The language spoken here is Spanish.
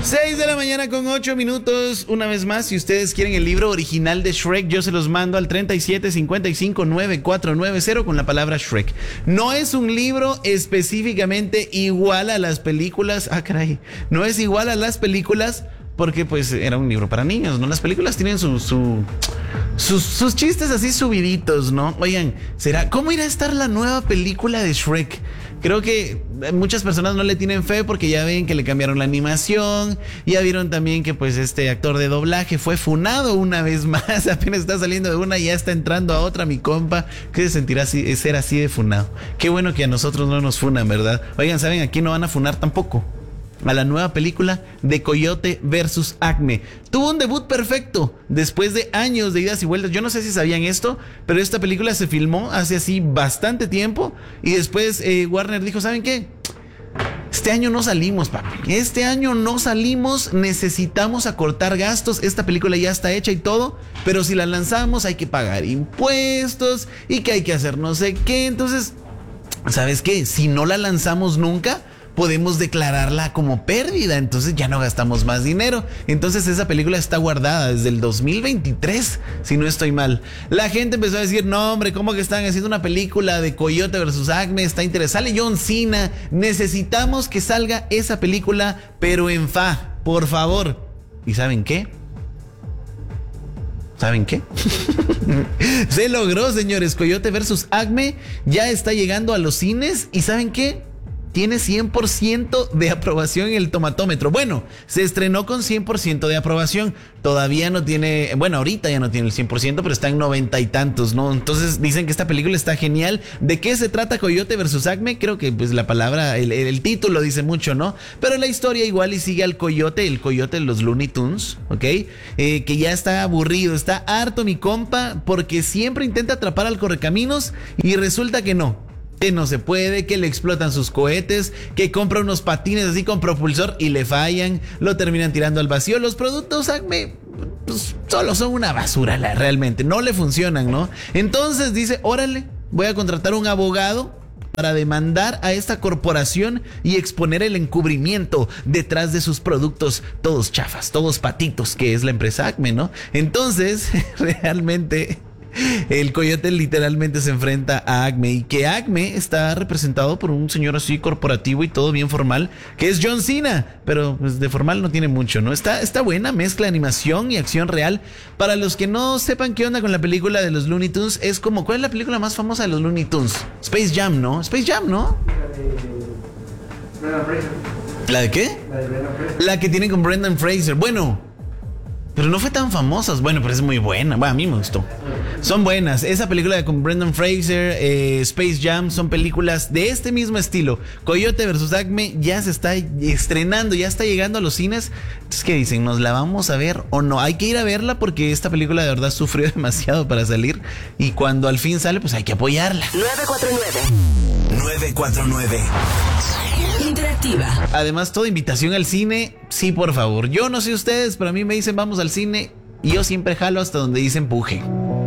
6 de la mañana con 8 minutos. Una vez más, si ustedes quieren el libro original de Shrek, yo se los mando al 37559490 con la palabra Shrek. No es un libro específicamente igual a las películas. Ah, caray. No es igual a las películas porque pues era un libro para niños, ¿no? Las películas tienen sus chistes así subiditos, ¿no? Oigan, ¿cómo irá a estar la nueva película de Shrek? Creo que muchas personas no le tienen fe porque ya ven que le cambiaron la animación. Ya vieron también que pues este actor de doblaje fue funado una vez más. Apenas está saliendo de una y ya está entrando a otra, mi compa. ¿Qué se sentirá ser así de funado? Qué bueno que a nosotros no nos funan, ¿verdad? Oigan, ¿saben a quién no van a funar tampoco? A la nueva película de Coyote versus Acme. Tuvo un debut perfecto después de años de idas y vueltas. Yo no sé si sabían esto, pero esta película se filmó hace así bastante tiempo y después Warner dijo, ¿saben qué? Este año no salimos, papi. Este año no salimos, necesitamos acortar gastos. Esta película ya está hecha y todo, pero si la lanzamos hay que pagar impuestos y que hay que hacer no sé qué. Entonces, ¿sabes qué? Si no la lanzamos nunca, podemos declararla como pérdida, entonces ya no gastamos más dinero. Entonces esa película está guardada desde el 2023, si no estoy mal. La gente empezó a decir, no hombre, ¿cómo que están haciendo una película de Coyote versus Acme? Está interesante, sale John Cena, necesitamos que salga esa película, pero en fa, por favor. ¿Y saben qué? ¿Saben qué? Se logró, señores. Coyote versus Acme ya está llegando a los cines y ¿saben qué? Tiene 100% de aprobación en el tomatómetro. Bueno, se estrenó con 100% de aprobación. Todavía no tiene, bueno, ahorita ya no tiene el 100%, pero está en 90 y tantos, ¿no? Entonces dicen que esta película está genial. ¿De qué se trata Coyote versus Acme? Creo que pues la palabra, el título dice mucho, ¿no? Pero la historia igual y sigue al coyote, el coyote de los Looney Tunes, ¿ok? Que ya está aburrido, está harto mi compa, porque siempre intenta atrapar al correcaminos y resulta que no se puede, que le explotan sus cohetes, que compra unos patines así con propulsor y le fallan, lo terminan tirando al vacío. Los productos Acme pues, solo son una basura, realmente, no le funcionan, ¿no? Entonces dice, órale, voy a contratar un abogado para demandar a esta corporación y exponer el encubrimiento detrás de sus productos todos chafas, todos patitos, que es la empresa Acme, ¿no? Entonces, realmente el coyote literalmente se enfrenta a Acme y que Acme está representado por un señor así corporativo y todo bien formal, que es John Cena, pero pues de formal no tiene mucho, ¿no? Está buena mezcla de animación y acción real. Para los que no sepan qué onda con la película de los Looney Tunes, es como, ¿cuál es la película más famosa de los Looney Tunes? Space Jam, ¿no? Space Jam, ¿no? ¿La de qué? La de Brendan Fraser. La que tiene con Brendan Fraser. Bueno, pero no fue tan famosa. Bueno, pero es muy buena. Bueno, a mí me gustó. Son buenas. Esa película con Brendan Fraser, Space Jam, son películas de este mismo estilo. Coyote versus Acme ya se está estrenando, ya está llegando a los cines. Entonces, ¿qué dicen? ¿Nos la vamos a ver o no? Hay que ir a verla porque esta película de verdad sufrió demasiado para salir. Y cuando al fin sale, pues hay que apoyarla. 949. Interactiva. Además, toda invitación al cine, sí, por favor. Yo no sé ustedes, pero a mí me dicen vamos al cine y yo siempre jalo hasta donde dicen empuje.